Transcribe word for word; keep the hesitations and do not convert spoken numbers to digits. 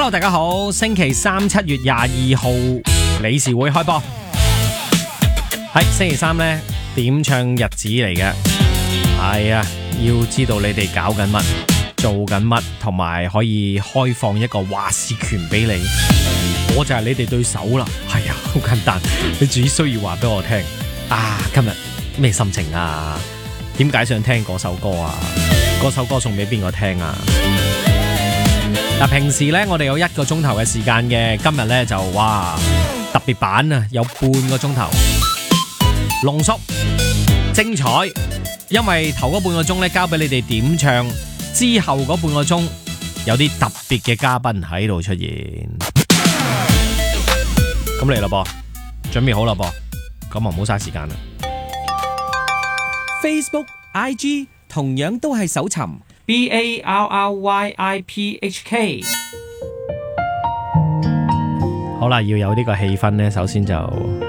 Hello， 大家好，星期三七月廿二號理事會開播，喺星期三呢，點唱日子嚟嘅，係啊，要知道你哋搞緊乜，做緊乜，同埋可以開放一個話事權俾你，我就係你哋對手啦，係啊，好簡單，你只需要話俾我聽啊，今日咩心情啊？點解想聽嗰首歌啊？嗰首歌送俾邊個聽啊？嗱，平時呢，我哋有一個鐘頭嘅時間嘅，今日呢，就哇特別版啊，有半個鐘頭濃縮精彩，因為頭嗰半個鐘呢，交俾你哋點唱，之後嗰半個鐘有啲特別嘅嘉賓喺度出現，咁嚟啦噃，準備好啦噃，咁啊唔好嘥時間啦。 Facebook、I G 同樣都係搜尋 B A R R Y I P H K。 好啦，要有呢個氣氛呢，首先就